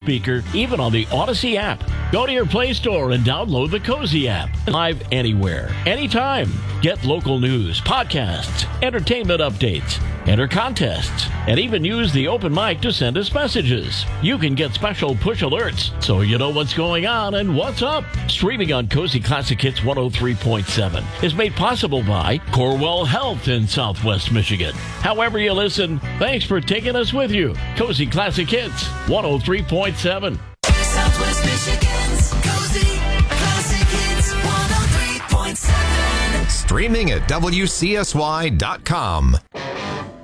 speaker, even on the Odyssey app. Go to your Play Store and download the Cozy app. Live anywhere, anytime. Get local news, podcasts, entertainment updates, enter contests, and even use the open mic to send us messages. You can get special push alerts so you know what's going on and what's up. Streaming on Cozy Classic Hits 103.7 is made possible by Corewell Health in Southwest Michigan. However you listen, thanks for taking us with you. Cozy Classic Hits 103.7. Southwest Michigan's Cozy Classic Hits 103.7. Streaming at WCSY.com.